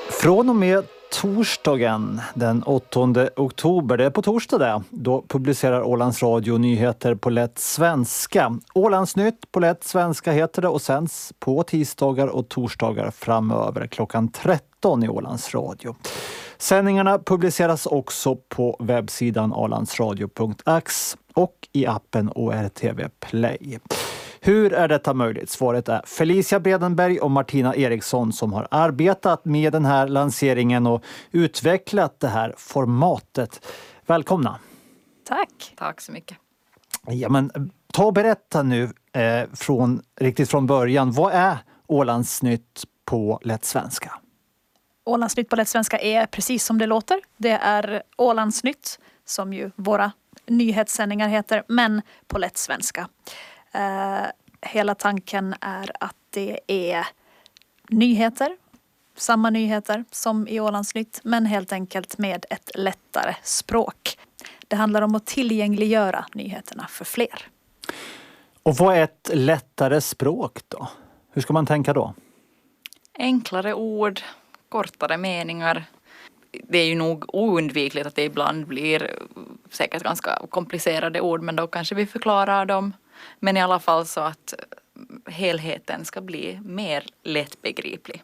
Från och med torsdagen den 8 oktober, det är på torsdag det, då publicerar Ålands Radio nyheter på lätt svenska. Ålandsnytt på lätt svenska heter det och sänds på tisdagar och torsdagar framöver klockan 13 i Ålands Radio. Sändningarna publiceras också på webbsidan ålandsradio.ax och i appen ORTV Play. Hur är detta möjligt? Svaret är Felicia Bredenberg och Martina Eriksson som har arbetat med den här lanseringen och utvecklat det här formatet. Välkomna! Tack! Tack så mycket. Ja, men ta och berätta nu riktigt från början. Vad är Ålandsnytt på lätt svenska? Ålandsnytt på lätt svenska är precis som det låter. Det är Ålandsnytt som ju våra nyhetssändningar heter, men på lätt svenska. Hela tanken är att det är nyheter, samma nyheter som i Ålandsnytt, men helt enkelt med ett lättare språk. Det handlar om att tillgängliggöra nyheterna för fler. Och vad är ett lättare språk då? Hur ska man tänka då? Enklare ord, kortare meningar. Det är ju nog oundvikligt att det ibland blir säkert ganska komplicerade ord, men då kanske vi förklarar dem. Men i alla fall så att helheten ska bli mer lättbegriplig.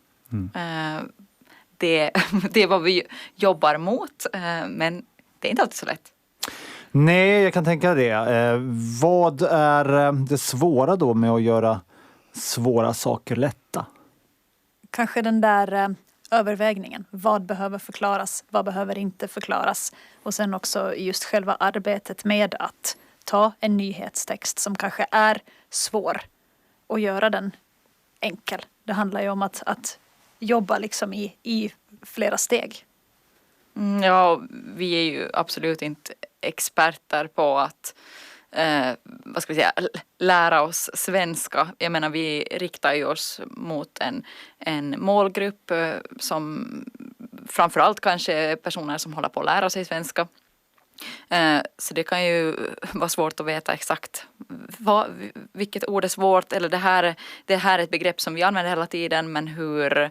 Det är vad vi jobbar mot, men det är inte alltid så lätt. Nej, jag kan tänka det. Vad är det svåra då med att göra svåra saker lätta? Kanske den där övervägningen. Vad behöver förklaras? Vad behöver inte förklaras? Och sen också just själva arbetet med att ta en nyhetstext som kanske är svår och göra den enkel. Det handlar ju om att jobba liksom i flera steg. Ja, vi är ju absolut inte experter på att lära oss svenska. Jag menar, vi riktar ju oss mot en målgrupp som framförallt kanske är personer som håller på att lära sig svenska. Så det kan ju vara svårt att veta exakt vilket ord är svårt, eller det här är ett begrepp som vi använder hela tiden, men hur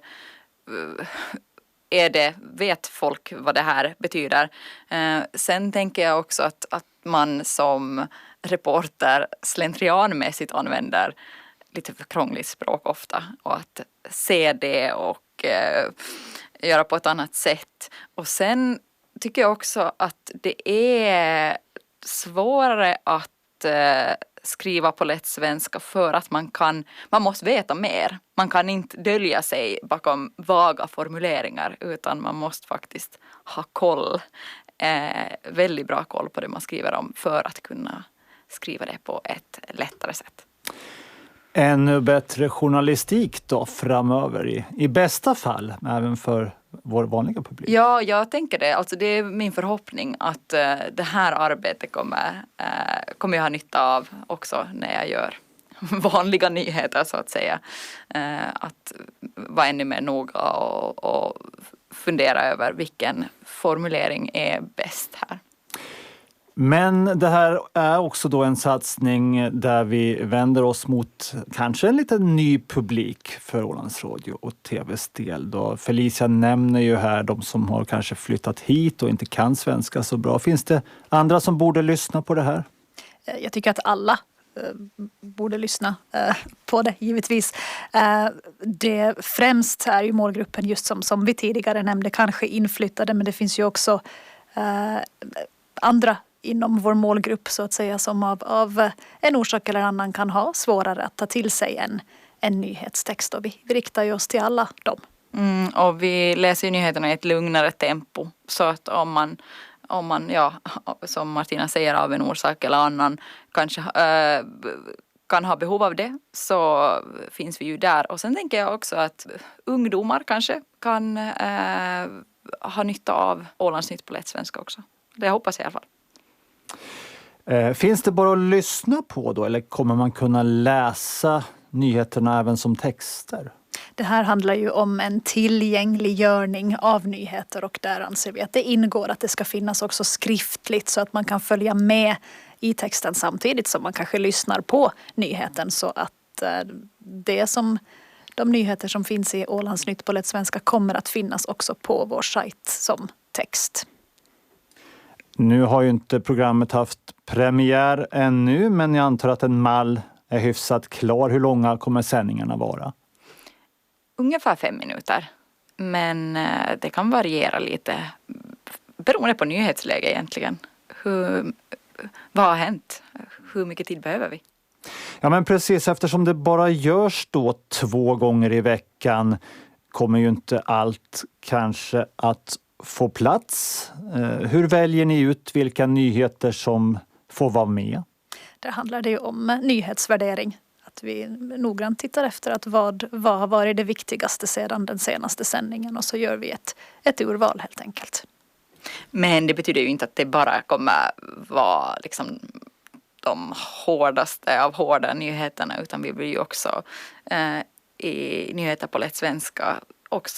vet folk vad det här betyder? Sen tänker jag också att man som reporter slentrianmässigt använder lite för krångligt språk ofta, och att se det och göra på ett annat sätt. Och sen tycker jag också att det är svårare att skriva på lätt svenska för att man måste veta mer. Man kan inte dölja sig bakom vaga formuleringar, utan man måste faktiskt ha väldigt bra koll på det man skriver om för att kunna skriva det på ett lättare sätt. Ännu bättre journalistik då framöver i bästa fall, även för vår vanliga publik? Ja, jag tänker det. Alltså det är min förhoppning att det här arbetet kommer jag ha nytta av också när jag gör vanliga nyheter så att säga. Att vara ännu mer noga och fundera över vilken formulering är bäst här. Men det här är också då en satsning där vi vänder oss mot kanske en liten ny publik för Ålands Radio och TVs del. Då Felicia nämner ju här de som har kanske flyttat hit och inte kan svenska så bra. Finns det andra som borde lyssna på det här? Jag tycker att alla borde lyssna på det, givetvis. Det främst är ju målgruppen just som vi tidigare nämnde, kanske inflyttade, men det finns ju också andra inom vår målgrupp så att säga som av en orsak eller annan kan ha svårare att ta till sig en nyhetstext, och vi riktar ju oss till alla dem. Och vi läser ju nyheterna i ett lugnare tempo, så att om man som Martina säger av en orsak eller annan kanske kan ha behov av det, så finns vi ju där. Och sen tänker jag också att ungdomar kanske kan ha nytta av Ålandsnytt på lätt svenska också. Det hoppas jag i alla fall. Finns det bara att lyssna på då, eller kommer man kunna läsa nyheterna även som texter? Det här handlar ju om en tillgängliggörning av nyheter, och där anser vi att det ingår att det ska finnas också skriftligt så att man kan följa med i texten samtidigt som man kanske lyssnar på nyheten, så att det som de nyheter som finns i Ålandsnytt på lätt svenska kommer att finnas också på vår sajt som text. Nu har ju inte programmet haft premiär ännu, men jag antar att en mall är hyfsat klar. Hur långa kommer sändningarna vara? Ungefär 5 minuter. Men det kan variera lite beroende på nyhetsläge egentligen. Vad har hänt? Hur mycket tid behöver vi? Ja, men precis, eftersom det bara görs då 2 gånger i veckan kommer ju inte allt kanske att få plats. Hur väljer ni ut vilka nyheter som får vara med? Det handlar det om nyhetsvärdering. Att vi noggrant tittar efter att vad har varit det viktigaste sedan den senaste sändningen och så gör vi ett urval helt enkelt. Men det betyder ju inte att det bara kommer vara liksom de hårdaste av hårda nyheterna, utan vi vill ju också i nyheter på lätt svenska också